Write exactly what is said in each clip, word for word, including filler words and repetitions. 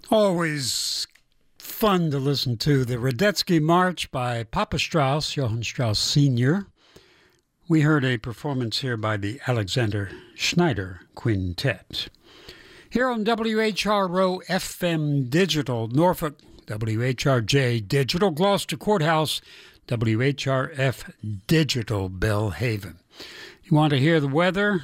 Always fun to listen to the Radetzky March by Papa Strauss, Johann Strauss Senior We heard a performance here by the Alexander Schneider Quintet. Here on W H R O F M Digital, Norfolk, W H R J Digital, Gloucester Courthouse, W H R F Digital, Belhaven. You want to hear the weather?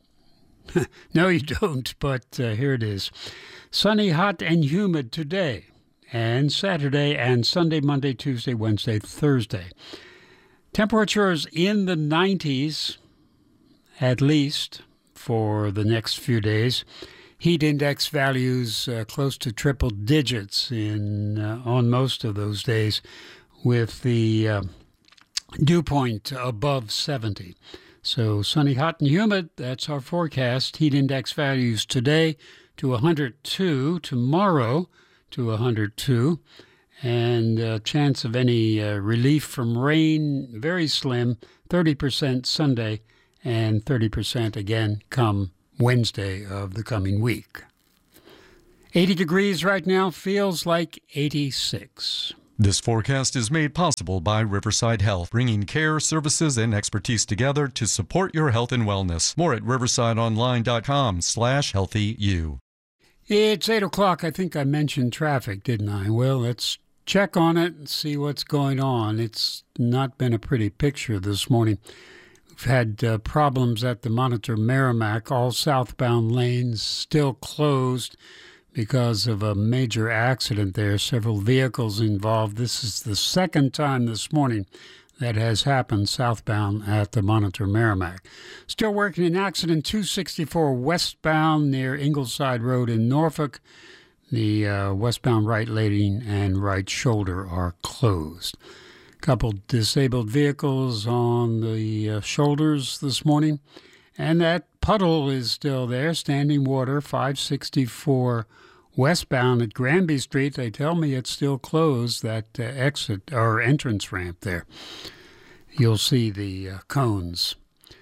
No, you don't, but uh, here it is. Sunny, hot, and humid today, and Saturday, and Sunday, Monday, Tuesday, Wednesday, Thursday. Temperatures in the nineties, at least, for the next few days. Heat index values uh, close to triple digits in uh, on most of those days, with the uh, dew point above seventy. So sunny, hot, and humid, that's our forecast. Heat index values today to one hundred two, tomorrow to one hundred two, and uh, chance of any uh, relief from rain, very slim, thirty percent Sunday, and thirty percent again come Wednesday of the coming week. eighty degrees right now, feels like eighty-six. This forecast is made possible by Riverside Health, bringing care, services, and expertise together to support your health and wellness. More at riversideonline.com slash healthyu. It's eight o'clock. I think I mentioned traffic, didn't I? Well, let's check on it and see what's going on. It's not been a pretty picture this morning. We've had uh, problems at the Monitor Merrimack. All southbound lanes still closed because of a major accident there. Several vehicles involved. This is the second time this morning that has happened southbound at the Monitor Merrimack. Still working an accident two sixty-four westbound near Ingleside Road in Norfolk. The uh, westbound right lane and right shoulder are closed. Couple disabled vehicles on the uh, shoulders this morning. And that puddle is still there, standing water, five sixty-four westbound at Granby Street. They tell me it's still closed, that uh, exit or entrance ramp there. You'll see the uh, cones.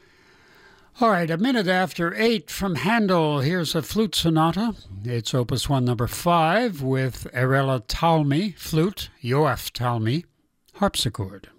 All right, a minute after eight from Handel, here's a flute sonata. It's Opus one, number five, with Arella Talmi, flute, Yoav Talmi, harpsichord.